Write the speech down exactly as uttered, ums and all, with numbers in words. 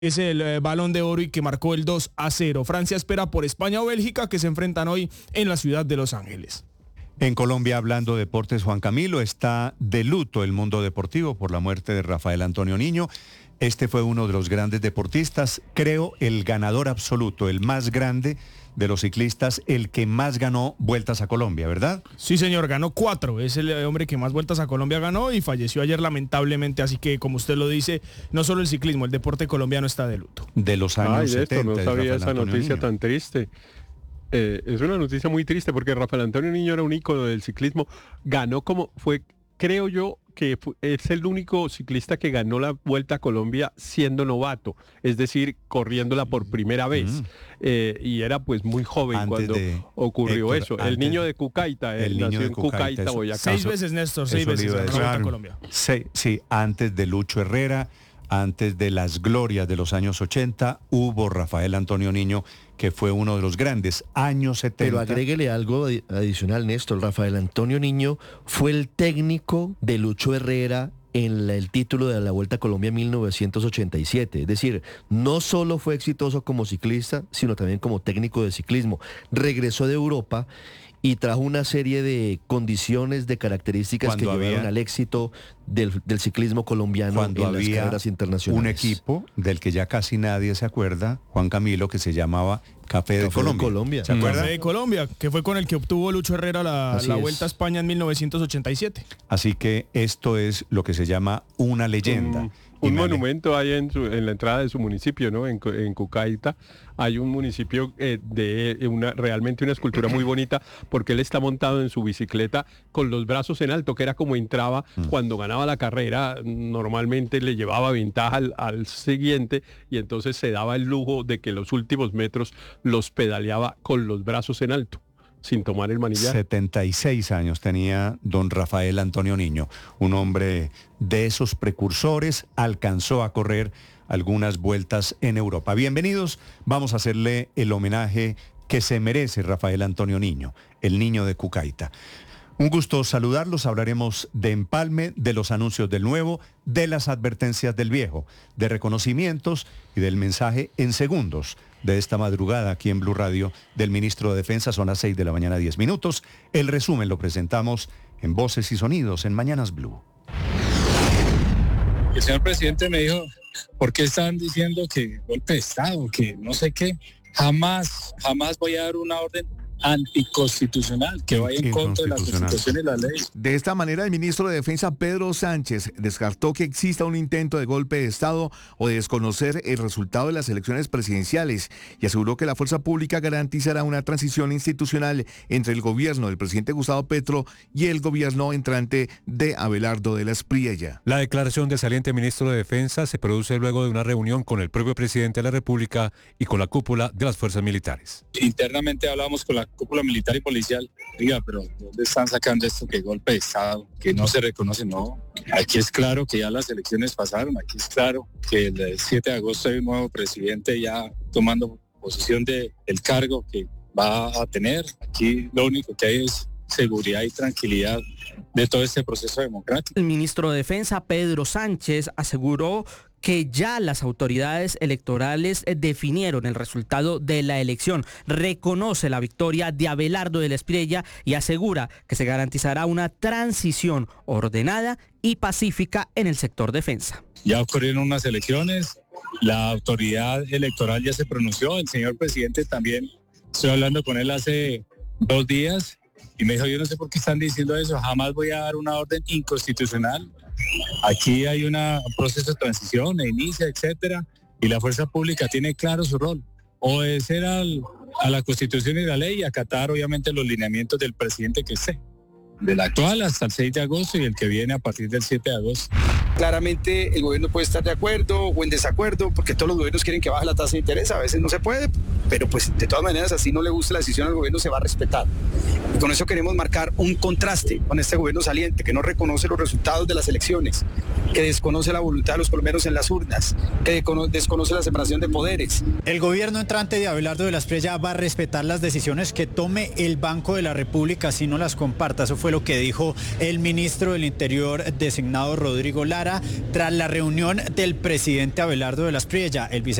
es el eh, Balón de Oro y que marcó el dos a cero. Francia espera por España o Bélgica, que se enfrentan hoy en la ciudad de Los Ángeles. En Colombia, hablando de deportes, Juan Camilo, está de luto el mundo deportivo por la muerte de Rafael Antonio Niño. Este fue uno de los grandes deportistas, creo el ganador absoluto, el más grande de los ciclistas, el que más ganó vueltas a Colombia, ¿verdad? Sí, señor, ganó cuatro. Es el hombre que más vueltas a Colombia ganó y falleció ayer lamentablemente. Así que, como usted lo dice, no solo el ciclismo, el deporte colombiano está de luto. De los años Ay, setenta. esto, no sabía Rafael esa Antonio noticia Niño. tan triste. Eh, es una noticia muy triste porque Rafael Antonio Niño era un ícono del ciclismo. Ganó como fue, creo yo, que fue, es el único ciclista que ganó la Vuelta a Colombia siendo novato, es decir, corriéndola por primera vez. Mm. Eh, y era pues muy joven antes cuando ocurrió Héctor, eso. El niño de Cucaita, él nació en Cucaita, Cucaita Boyacá. Seis veces, Néstor, seis veces ganó la Vuelta a Colombia. Sí, sí, antes de Lucho Herrera, antes de las glorias de los años ochenta, hubo Rafael Antonio Niño, que fue uno de los grandes, años setenta. Pero agréguele algo adicional, Néstor. Rafael Antonio Niño fue el técnico de Lucho Herrera en la, el título de la Vuelta a Colombia en mil novecientos ochenta y siete. Es decir, no solo fue exitoso como ciclista, sino también como técnico de ciclismo. Regresó de Europa y trajo una serie de condiciones, de características cuando que llevaron había, al éxito del, del ciclismo colombiano cuando en las carreras internacionales. Un equipo del que ya casi nadie se acuerda, Juan Camilo, que se llamaba Café de Café Colombia. De Colombia. ¿Se acuerda? Café de Colombia, que fue con el que obtuvo Lucho Herrera la, la Vuelta a España en mil novecientos ochenta y siete. Así que esto es lo que se llama una leyenda. Mm. Un monumento hay en, su, en la entrada de su municipio, ¿no? En, en Cucaita hay un municipio eh, de una realmente una escultura muy bonita porque él está montado en su bicicleta con los brazos en alto, que era como entraba mm. cuando ganaba la carrera. Normalmente le llevaba ventaja al, al siguiente y entonces se daba el lujo de que los últimos metros los pedaleaba con los brazos en alto, sin tomar el manillar. setenta y seis años tenía don Rafael Antonio Niño, un hombre de esos precursores, alcanzó a correr algunas vueltas en Europa. Bienvenidos, vamos a hacerle el homenaje que se merece Rafael Antonio Niño, el niño de Cucaita. Un gusto saludarlos, hablaremos de empalme, de los anuncios del nuevo, de las advertencias del viejo, de reconocimientos y del mensaje en segundos de esta madrugada aquí en Blue Radio del ministro de Defensa. Son las seis de la mañana, diez minutos. El resumen lo presentamos en Voces y Sonidos en Mañanas Blue. El señor presidente me dijo, ¿por qué están diciendo que golpe de Estado, que no sé qué? Jamás, jamás voy a dar una orden anticonstitucional que vaya en contra de la Constitución y la ley. De esta manera, el ministro de Defensa, Pedro Sánchez, descartó que exista un intento de golpe de Estado o de desconocer el resultado de las elecciones presidenciales y aseguró que la fuerza pública garantizará una transición institucional entre el gobierno del presidente Gustavo Petro y el gobierno entrante de Abelardo de la Espriella. La declaración del saliente ministro de Defensa se produce luego de una reunión con el propio presidente de la República y con la cúpula de las fuerzas militares. Internamente hablamos con la cúpula militar y policial. Diga, pero ¿de dónde están sacando esto que golpe de Estado, que no se reconoce? No, aquí es claro que ya las elecciones pasaron, aquí es claro que el siete de agosto hay un nuevo presidente ya tomando posesión de, del cargo que va a tener. Aquí lo único que hay es seguridad y tranquilidad de todo este proceso democrático. El ministro de Defensa, Pedro Sánchez, aseguró que ya las autoridades electorales definieron el resultado de la elección. Reconoce la victoria de Abelardo de la Espriella y asegura que se garantizará una transición ordenada y pacífica en el sector defensa. Ya ocurrieron unas elecciones, la autoridad electoral ya se pronunció, el señor presidente también, estoy hablando con él hace dos días y me dijo, yo no sé por qué están diciendo eso, jamás voy a dar una orden inconstitucional. Aquí hay una, un proceso de transición, de inicia, etcétera, y la fuerza pública tiene claro su rol, obedecer al, a la Constitución y la ley y acatar obviamente los lineamientos del presidente que esté, del actual hasta el seis de agosto y el que viene a partir del siete de agosto. Claramente el gobierno puede estar de acuerdo o en desacuerdo, porque todos los gobiernos quieren que baje la tasa de interés, a veces no se puede, pero pues de todas maneras, así no le gusta la decisión al gobierno, se va a respetar. Y con eso queremos marcar un contraste con este gobierno saliente, que no reconoce los resultados de las elecciones, que desconoce la voluntad de los colombianos en las urnas, que desconoce la separación de poderes. El gobierno entrante de Abelardo de la Espriella va a respetar las decisiones que tome el Banco de la República, si no las comparta. Eso fue lo que dijo el ministro del Interior designado, Rodrigo Lara. Lara tras la reunión del presidente Abelardo de la Espriella. El